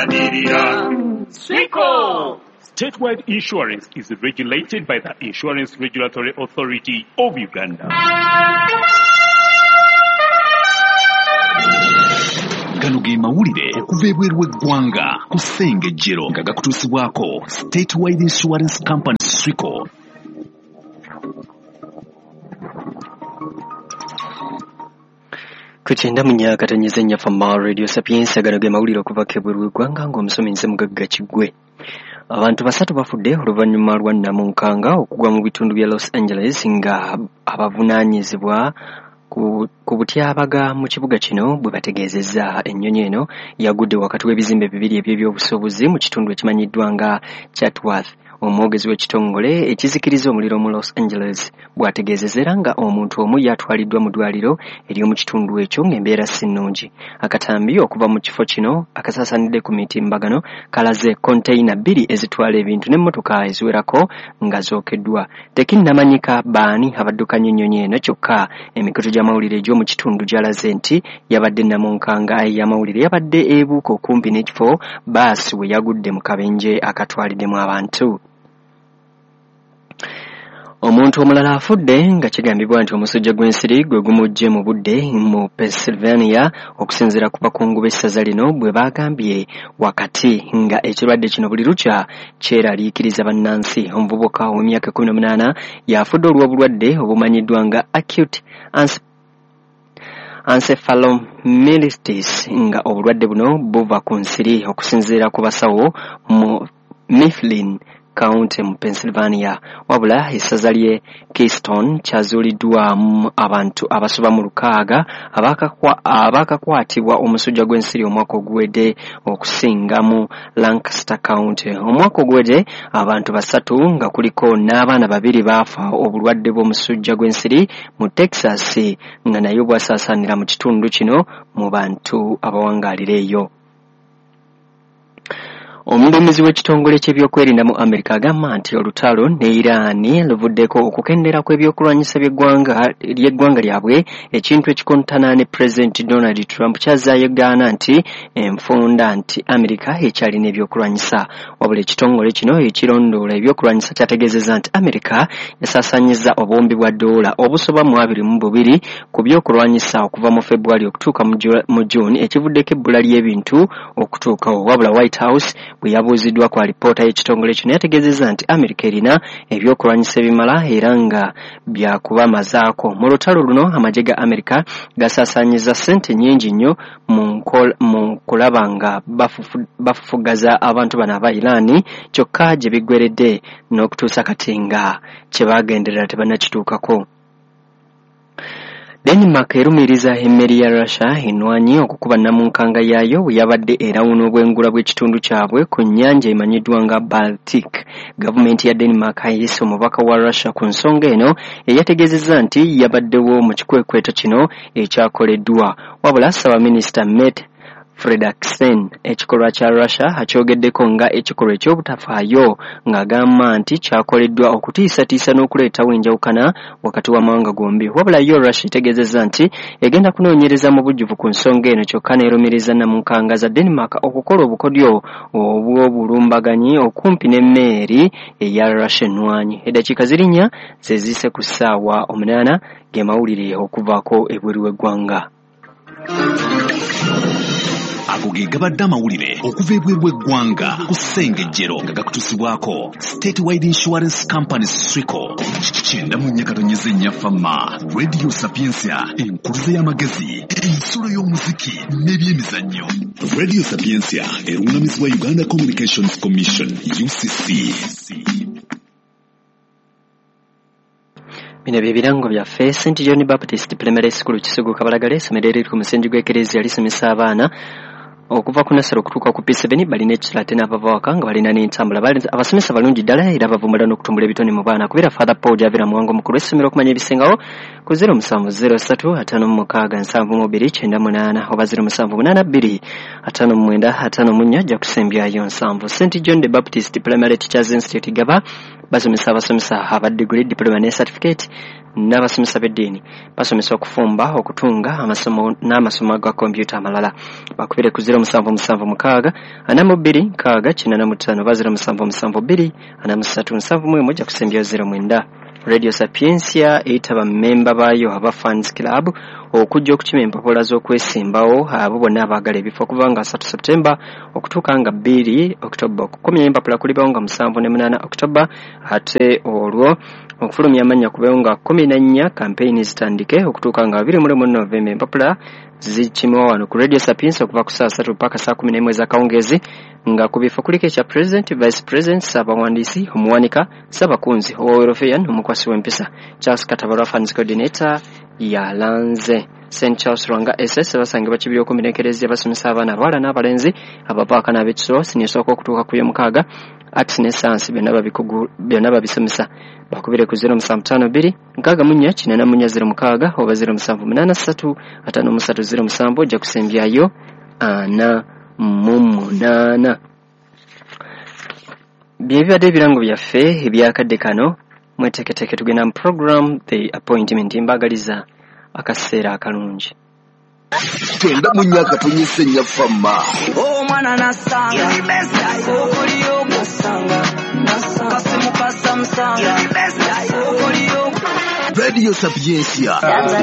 Balirira. Swico! Statewide insurance is regulated by the Insurance Regulatory Authority of Uganda. Gano ge mawulire okuva ebweru w'eggwanga ku Ssengejjero nga gakutuusibwako Statewide Insurance Company Swico. Kuchenda munyaka tanyezenya fama Radio Sapiens gano ge mawulire okuva kebweru w'eggwanga ng'omusomi nze Mugagga Kiggwe. Abantu basatu bafudde oluvannyuma lwa nnamunkanga okugwa mu bitundu bya Los Angeles nga abavunaanyizibwa ku butyabaga mu kibuga kino bwe bategeezezza ennyonyi eno yagudde wakati w'ebizimbe bibiri eby'ebyobusuubuzi mu kitundu ekimanyiddwa nga Chatsworth. Omwogezi w'ekitongole ekizikiriza omuliro mu Los Angeles bw'ategeezezera nga omuntu omu yatwaliddwa mu ddwaliro ery'omu kitundu ekyo ng'embeera si nnungi. Akatambi okuva mu kifo kino akasaasaanidde ku mitimbagano kalaze konteyina bbiri ezitwala ebintu n'emmotoka eziwerako nga zookeddwa. Tekinnamanyika baani abaddukanya ennyonyi eno kyokka emikutu gy'amawulire egy'omu kitundu gyalaze nti yabadde nnamunkanga ey'amawulire yabadde ebuuka okumpi n'ekifo baasi we yagudde mu kabenje akatwaliddemu abantu. Omuntu omulala afudde nga kigambibwa nti omusujja gw'ensiri gwe gumujje mu budde mu Pennsylvania okusinziira ku bakungu b'essaza lino bwe bagambye wakati nga ekirwadde kino buli lukya kyeraliikiriza bannansi. Omuvubuka w'emyaka 18 yafudde olw'obulwadde obumanyiddwa nga acute encephalomyelitis nga obulwadde buno buva ku nsiri okusinziira ku basawo mu Mifflin County mu Pennsylvania. Wabula essaza lye Keystone kyazuuliddwamu abantu abasoba mu 6 abakakwatibwa omusujja gw'ensiri omwaka oguwedde okusinga mu Lancaster County. Omwaka oguwedde abantu 3 nga kuliko n'abaana 2 baafa obulwadde bw'omusujja gw'ensiri mu Texas nga nayo bwasaasaanira mu kitundu kino mu bantu abawangaalira eyo. Omuduumizi w'ekitongole ky'ebyokwerinda mu Amerika agamba nti olutalo ne Iran luvuddeko okukendera kw'ebyokulwanyisa ly'eggwanga lyabwe, ekintu ekikontana ne President Donald Trump kyazaayogaana nti enfunda nti Amerika ekyalina ebyokulwanyisa. Wabula ekitongole kino ekirondoola ebyokulwanyisa kyategeezezza nti Amerika yasaasaanyizza obuwumbi bwa $22 ku byokulwanyisa okuva mu February okutuuka mu June, ekivuddeko ebbula ly'ebintu okutuukawo. Wabula White House bwe yabuuziddwa ku alipoota y'ekitongole kino yategeezezza nti Amerika erina ebyokulwanyisa ebimala era nga byakubamazaako. Mu lutalo luno amagye ga Amerika gasaasaanyiza ssente nnyingi nnyo mu kulaba nga bafufugaza abantu bano aba Iran, kyokka gye biggweredde n'okutuusa kati nga kye baagenderera tebannakituukako. Denmark erumiriza emmeri ya Russia ennwanyi okukuba nnamunkanga yaayo bwe yabadde erawuna obwengula bw'ekitundu kyabwe ku nnyanja emanyiddwa nga Baltic. Gavumenti ya Denmark ayise omubaka wa Russia ku nsonga eno eyategeezezza nti yabaddewo mu kikwekweto kino ekyakoleddwa. Wabula Ssaabaminisita Mette Frederiksen ekikolwa kya Russia akyogeddeko nga ekikolwa eky'obutafaayo ng'agamba nti kyakoleddwa okutiisatiisa n'okuleetawo enjawukana wakati w'amawanga gombi. Wabula yo Russia etegeezezza nti egenda kunoonyereza mu bujjuvu ku nsonga eno kyokka n'erumiriza nnamunkanga za Denmark okukola obukodyo obw'obulumbaganyi okumpi n'emmeeri eya Russia ennwanyi. Eddakiika zirinya ze ziise ku ssaawa 8 ge mawulire okuvaako ebweru w'eggwanga. Ago ge gabadde amawulire okuva ebweru w'eggwanga ku Ssengejjero nga gakutuusibwako Statewide Insurance Company Swico. Kyenda mu nnyaka tonyezenya fama Radio Sapiensia, enkuluze y'amagezi, ensolo y'omuziki n'ebyemizannyo. Radio Sapiensia erungamizibwa Uganda Communications Commission UCC. Bino by'ebirango byaffe. St. John Baptist Primary School Kisugu Kabalagala, essomero eriri ku musingi gw'ekereziya lisomesa abaana okuva ku nasero okutuuka ku P7 balina ekisula tena abavawaka nga balina n'entambula. Abasomesa balungi ddala era bavumbula n'okutumbula ebitone mu baana. Kubira Father Paul Javira Muwango mukulu w'essomero okumanya ebisingawo ku 0703567298 oba 07825954 ajja kusembyayo 7. St. John the Baptist Primary Teachers Institute gaba basomesa abasomesa aba degree, diploma ne certificate n'abasomesa b'eddiini basomesa okufumba okutunga amasomo n'amasomo ga kompyuta amalala. Bakubire ku 0776 42 685 0772 43 ojja kusembya 09. Radio Sapiensia eitaba memba bayo aba fans club okujja okukima empapula z'okwesimbawo abo bonna abaagala ebifo okuva nga 3 September okutuuka nga 2 October. Okukomya empapula kulibawo nga 7 ne 8 October ate olwo okufulumya amannya kubeewo nga 14 campaign zitandike okutuuka nga 21 November. Empapula zikimwa wano ku Radio Sapiensia okuva ku saa 3 paka saa 11 ez'akawungezi nga ku bifo kuliko ekya President, Vice President, Ssabawandiisi, Omuwanika, Ssabakunzi, Welfare n'omukwasi w'empisa. Charles Katabalwa Fans Coordinator yalanze. St. Charles Rwanga SS basangibwa kibyo kuminekereza basomesa abaana abawala n'abalenzi abapaaka n'abekisolo sinisooka okutuuka ku y'omukaaga Arts ne Science byonna babisomesa. Bakubire ku 0752 648 oba 0783 5307 ojja kusembyayo ana mumunana. Byebibadde ebirango byaffe ebyakadde kano mweteketeke tugenda mu program The Appointment mbagaliza akaseera akalungi. Tenda munyaka tunyise nyafama. Oh mwana nasanga okuliyo nasanga kasimu kasamsanga okuliyo Radio Sapiensia